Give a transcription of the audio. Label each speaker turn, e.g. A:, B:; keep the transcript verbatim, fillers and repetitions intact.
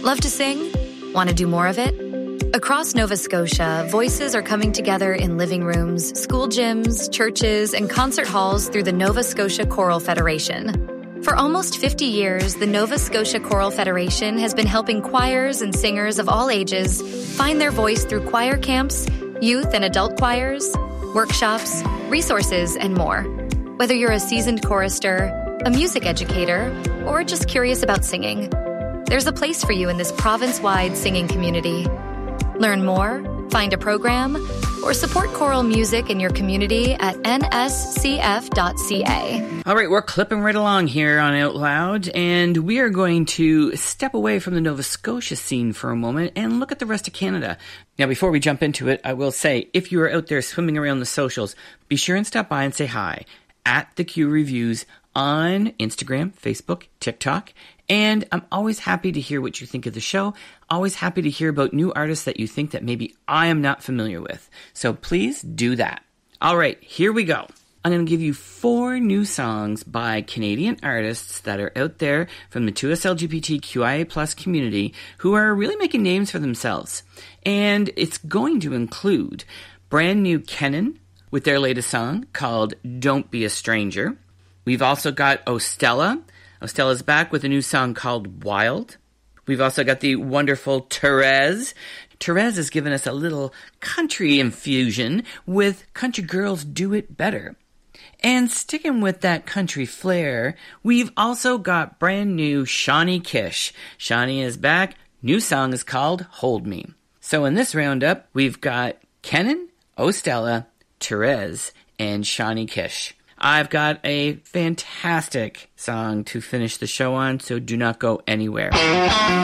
A: Love to sing? Want to do more of it? Across Nova Scotia, voices are coming together in living rooms, school gyms, churches, and concert halls through the Nova Scotia Choral Federation. For almost fifty years, the Nova Scotia Choral Federation has been helping choirs and singers of all ages find their voice through choir camps, youth and adult choirs, workshops, resources, and more. Whether you're a seasoned chorister, a music educator, or just curious about singing, there's a place for you in this province-wide singing community. Learn more, find a program, or support choral music in your community at n s c f dot c a.
B: All right, we're clipping right along here on Out Loud, and we are going to step away from the Nova Scotia scene for a moment and look at the rest of Canada. Now, before we jump into it, I will say, if you are out there swimming around the socials, be sure and stop by and say hi at the Q Reviews on Instagram, Facebook, TikTok. And I'm always happy to hear what you think of the show. Always happy to hear about new artists that you think that maybe I am not familiar with. So please do that. All right, here we go. I'm going to give you four new songs by Canadian artists that are out there from the two S L G B T Q I A plus community who are really making names for themselves. And it's going to include brand new Kennen with their latest song called Don't Be a Stranger. We've also got Ostella. Ostella's back with a new song called Wild. We've also got the wonderful Therese. Therese has given us a little country infusion with Country Girls Do It Better. And sticking with that country flair, we've also got brand new Shawnee Kish. Shawnee is back. New song is called Hold Me. So in this roundup, we've got Kennen, Ostella, Therese, and Shawnee Kish. I've got a fantastic song to finish the show on, so do not go anywhere.